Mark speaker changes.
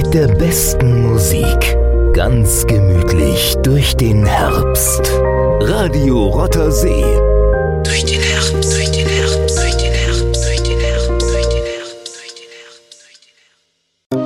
Speaker 1: der besten Musik. Ganz gemütlich durch den Herbst. Radio Rotter See. Durch den Herbst.